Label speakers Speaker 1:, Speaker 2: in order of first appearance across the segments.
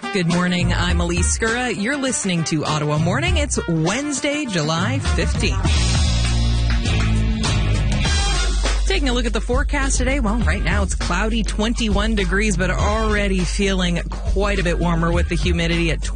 Speaker 1: Good morning. I'm Elise Skura. You're listening to Ottawa Morning. It's Wednesday, July 15th. Taking a look at the forecast today. Well, right now it's cloudy, 21 degrees, but already feeling quite a bit warmer with the humidity at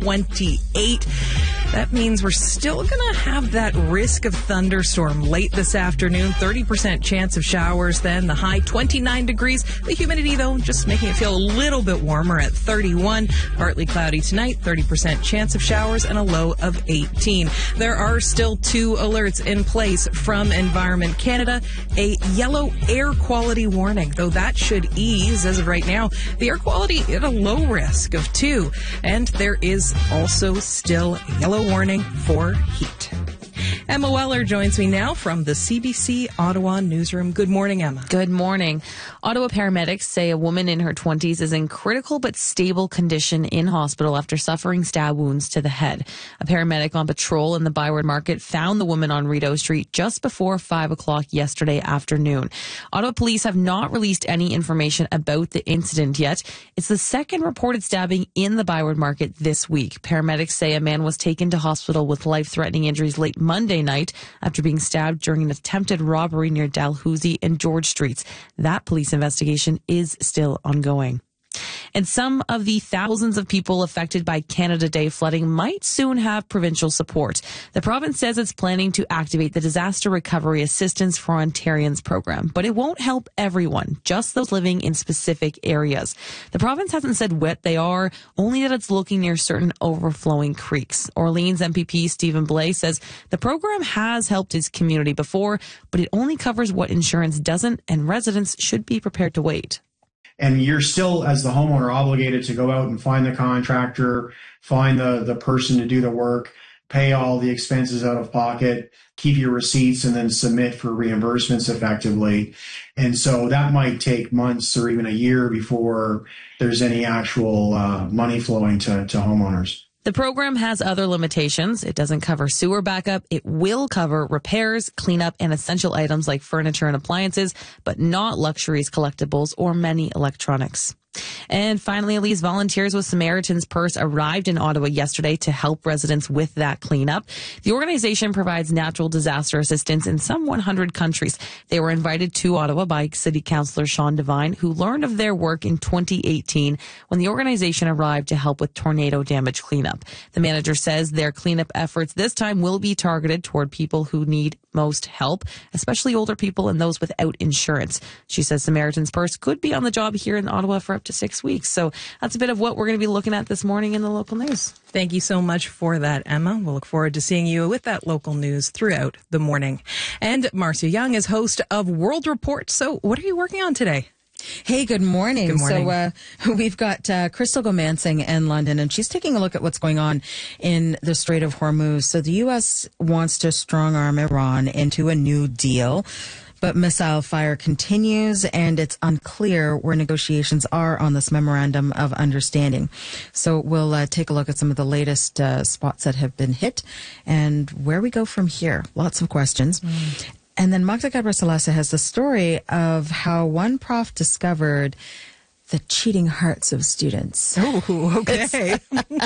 Speaker 1: 28. That means we're still going to have that risk of thunderstorm late this afternoon. 30% chance of showers then. The high 29 degrees. The humidity, though, just making it feel a little bit warmer at 31. Partly cloudy tonight. 30% chance of showers and a low of 18. There are still 2 alerts in place from Environment Canada. A yellow air quality warning, though that should ease as of right now. The air quality at a low risk of 2. And there is also still a yellow warning for heat. Emma Weller joins me now from the CBC Ottawa newsroom. Good morning, Emma.
Speaker 2: Good morning. Ottawa paramedics say a woman in her 20s is in critical but stable condition in hospital after suffering stab wounds to the head. A paramedic on patrol in the Byward Market found the woman on Rideau Street just before 5 o'clock yesterday afternoon. Ottawa police have not released any information about the incident yet. It's the second reported stabbing in the Byward Market this week. Paramedics say a man was taken to hospital with life-threatening injuries late Monday night after being stabbed during an attempted robbery near Dalhousie and George Streets. That police investigation is still ongoing. And some of the thousands of people affected by Canada Day flooding might soon have provincial support. The province says it's planning to activate the Disaster Recovery Assistance for Ontarians program, but it won't help everyone, just those living in specific areas. The province hasn't said what they are, only that it's looking near certain overflowing creeks. Orleans MPP Stephen Blais says the program has helped his community before, but it only covers what insurance doesn't, and residents should be prepared to wait.
Speaker 3: And you're still, as the homeowner, obligated to go out and find the contractor, find the person to do the work, pay all the expenses out of pocket, keep your receipts, and then submit for reimbursements effectively. And so that might take months or even a year before there's any actual money flowing to homeowners.
Speaker 2: The program has other limitations. It doesn't cover sewer backup. It will cover repairs, cleanup, and essential items like furniture and appliances, but not luxuries, collectibles, or many electronics. And finally, Elise, volunteers with Samaritan's Purse arrived in Ottawa yesterday to help residents with that cleanup. The organization provides natural disaster assistance in some 100 countries. They were invited to Ottawa by City Councillor Sean Devine, who learned of their work in 2018 when the organization arrived to help with tornado damage cleanup. The manager says their cleanup efforts this time will be targeted toward people who need most help, especially older people and those without insurance. She says Samaritan's Purse could be on the job here in Ottawa for up to 6 weeks. So that's a bit of what we're going to be looking at this morning in the local news.
Speaker 1: Thank you so much for that, Emma. We'll look forward to seeing you with that local news throughout the morning. And Marcia Young is host of World Report. So what are you working on today?
Speaker 4: Hey, good morning.
Speaker 1: Good morning.
Speaker 4: So we've got Crystal Gomansing in London, and she's taking a look at what's going on in the Strait of Hormuz. So the U.S. wants to strong-arm Iran into a new deal, but missile fire continues, and it's unclear where negotiations are on this memorandum of understanding. So we'll take a look at some of the latest spots that have been hit and where we go from here. Lots of questions. And then Magda Gabrisalasa has the story of how one prof discovered the cheating hearts of students.
Speaker 1: Oh, okay.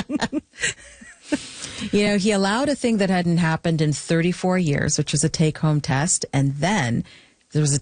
Speaker 4: You know, he allowed a thing that hadn't happened in 34 years, which was a take-home test, and then there was a